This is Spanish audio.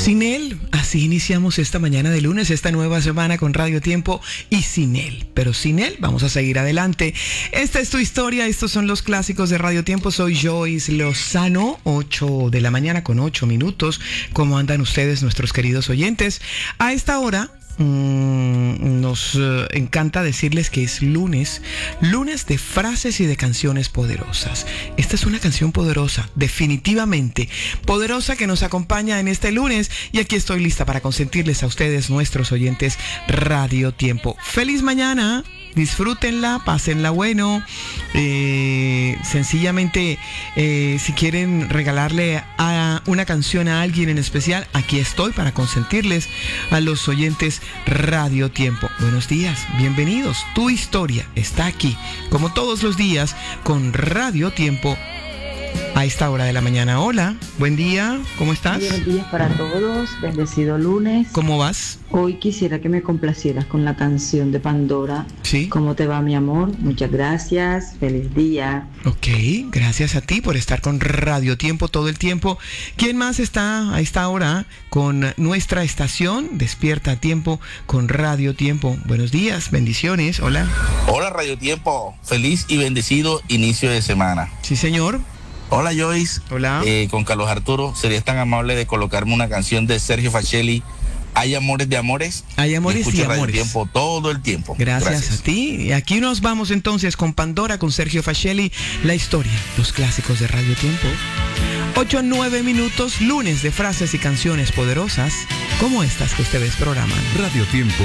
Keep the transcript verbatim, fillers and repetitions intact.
Sin él, así iniciamos esta mañana de lunes, esta nueva semana con Radio Tiempo y sin él. Pero sin él vamos a seguir adelante. Esta es tu historia, estos son los clásicos de Radio Tiempo. Soy Joyce Lozano, ocho de la mañana con ocho minutos. ¿Cómo andan ustedes, nuestros queridos oyentes? A esta hora nos uh, encanta decirles que es lunes, lunes de frases y de canciones poderosas. Esta es una canción poderosa, definitivamente poderosa, que nos acompaña en este lunes, y aquí estoy lista para consentirles a ustedes, nuestros oyentes Radio Tiempo. ¡Feliz mañana! Disfrútenla, pásenla bueno. Eh, sencillamente, eh, si quieren regalarle a una canción a alguien en especial, aquí estoy para consentirles a los oyentes Radio Tiempo. Buenos días, bienvenidos. Tu historia está aquí, como todos los días, con Radio Tiempo a esta hora de la mañana. Hola, buen día, ¿cómo estás? Buenos días para todos, bendecido lunes. ¿Cómo vas? Hoy quisiera que me complacieras con la canción de Pandora. Sí. ¿Cómo te va, mi amor? Muchas gracias, feliz día. Ok, gracias a ti por estar con Radio Tiempo todo el tiempo. ¿Quién más está a esta hora con nuestra estación? Despierta a tiempo con Radio Tiempo. Buenos días, bendiciones, hola. Hola Radio Tiempo, feliz y bendecido inicio de semana. Sí, señor. Hola Joyce. Hola. Eh, con Carlos Arturo, ¿serías tan amable de colocarme una canción de Sergio Facelli? Hay amores de amores. Hay amores y, y Radio amores. Tiempo todo el tiempo. Gracias, Gracias a ti. Y aquí nos vamos entonces con Pandora, con Sergio Facelli, la historia, los clásicos de Radio Tiempo. ocho a nueve minutos, lunes de frases y canciones poderosas, como estas que ustedes programan. Radio Tiempo.